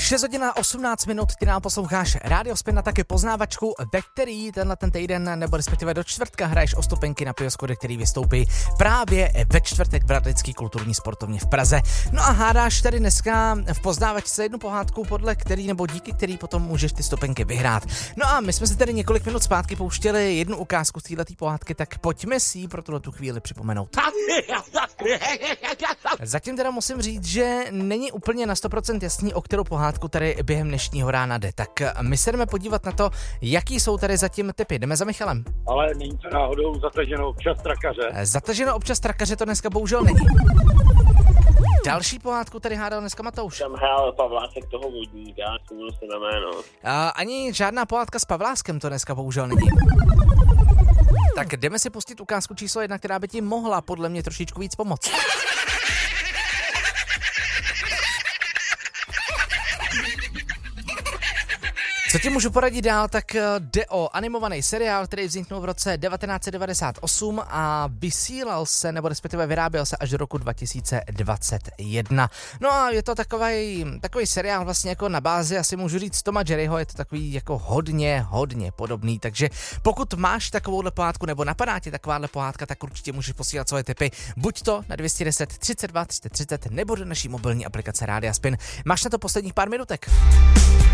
6 hodin a 18 minut, ty nám posloucháš Rádio Spin na taky poznávačku, ve který tenhle ten týden, nebo respektive do čtvrtka hraješ o stupenky na Pioskody, který vystoupí právě ve čtvrtek v Hradecké kulturní sportovně v Praze. No a hádáš tady dneska v poznávačce jednu pohádku, podle který nebo díky který potom můžeš ty stupenky vyhrát. No a my jsme se tady několik minut zpátky pouštěli jednu ukázku z této pohádky, tak pojďme si ji pro tu chvíli připomenout. Zatím teda musím říct, že není úplně na 100% jasný, o kterou pohádku tady během dnešního rána jde. Tak my se jdeme podívat na to, jaký jsou tady zatím tipy. Jdeme za Michalem. Ale není to náhodou zataženo občas trakaře? Zataženo občas trakaře to dneska bohužel není. Další pohádku tady hádal dneska Matouš. Tam hrál Pavlásek toho vodníka, vzpomněl se na jméno. Ani žádná pohádka s Pavláskem to dneska bohužel není. Tak jdeme si pustit ukázku číslo 1, která by ti mohla podle mě trošičku víc pomoct. Co ti můžu poradit dál, tak jde o animovaný seriál, který vzniknul v roce 1998 a vysílal se, nebo respektive vyráběl se až do roku 2021. No a je to takový seriál vlastně jako na bázi, asi můžu říct Toma Jerryho, je to takový jako hodně podobný, takže pokud máš takovouhle pohádku nebo napadá tě takováhle pohádka, tak určitě můžeš posílat svoje tipy, buď to na 210 32 30 30 nebo do naší mobilní aplikace Rádia Spin. Máš na to posledních pár minutek.